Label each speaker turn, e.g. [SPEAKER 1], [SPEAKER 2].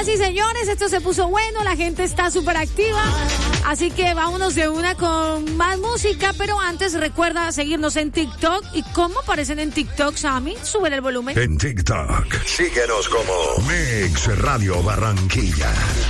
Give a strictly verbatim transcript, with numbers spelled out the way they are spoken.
[SPEAKER 1] Señoras y señores, esto se puso bueno, la gente está súper activa, así que vámonos de una con más música, pero antes recuerda seguirnos en TikTok. ¿Y cómo aparecen en TikTok, Sammy? Sube el volumen.
[SPEAKER 2] En TikTok, síguenos como Mix Radio Barranquilla.